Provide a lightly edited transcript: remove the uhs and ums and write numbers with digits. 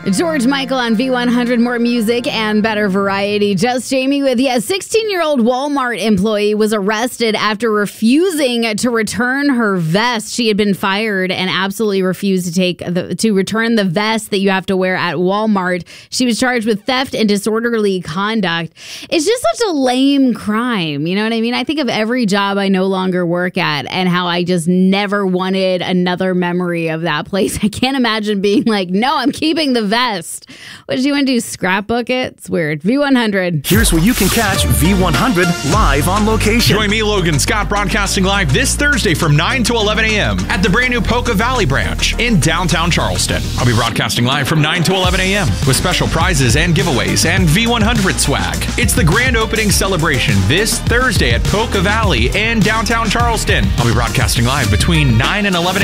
George Michael on V100, more music and better variety. Just Jamie with you. A 16-year-old Walmart employee was arrested after refusing to return her vest. She had been fired and absolutely refused to return the vest that you have to wear at Walmart. She was charged with theft and disorderly conduct. It's just such a lame crime. You know what I mean? I think of every job I no longer work at and how I just never wanted another memory of that place. I can't imagine being like, no, I'm keeping the vest. What did you want to do? Scrapbook it? It's weird. V100. Here's where you can catch V100 live on location. Join me, Logan Scott, broadcasting live this Thursday from 9 to 11 a.m. at the brand new Poca Valley branch in downtown Charleston. I'll be broadcasting live from 9 to 11 a.m. with special prizes and giveaways and V100 swag. It's the grand opening celebration this Thursday at Poca Valley in downtown Charleston. I'll be broadcasting live between 9 and 11 a.m.